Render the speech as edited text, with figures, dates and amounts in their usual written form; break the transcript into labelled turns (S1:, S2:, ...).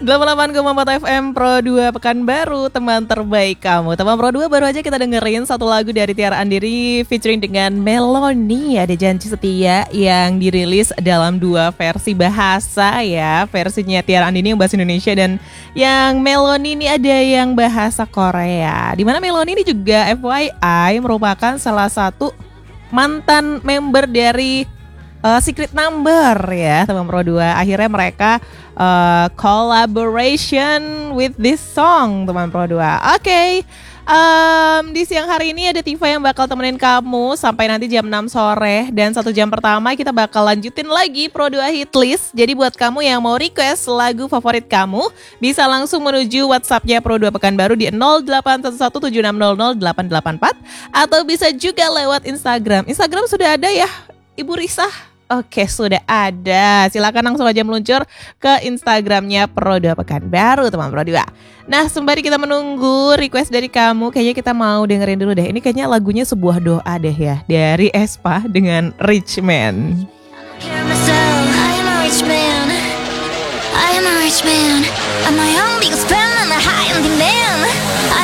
S1: 88,4 FM Pro 2 Pekanbaru, teman terbaik kamu. Teman Pro 2 baru aja kita dengerin satu lagu dari Tiara Andini featuring dengan Meloni. Ada Janji Setia yang dirilis dalam dua versi bahasa ya. Versinya Tiara Andini yang bahasa Indonesia dan yang Meloni ini ada yang bahasa Korea. Dimana Meloni ini juga FYI merupakan salah satu mantan member dari Secret Number ya teman Pro 2. Akhirnya mereka collaboration with this song teman Pro 2. Oke. Di siang hari ini ada Tifa yang bakal temenin kamu sampai nanti jam 6 sore. Dan 1 jam pertama kita bakal lanjutin lagi Pro 2 Hit List. Jadi buat kamu yang mau request lagu favorit kamu, bisa langsung menuju WhatsAppnya Pro 2 Pekanbaru di 081176000884. Atau bisa juga lewat Instagram. Instagram sudah ada ya Ibu Risa? Oke, sudah ada. Silakan langsung aja meluncur ke Instagramnya Pro 2 Pekanbaru, teman Pro 2. Nah, sembari kita menunggu request dari kamu, kayaknya kita mau dengerin dulu deh. Ini kayaknya lagunya sebuah doa deh ya, dari Aespa dengan Rich Man. I am a rich man. I'm my own biggest fan and a high-end man.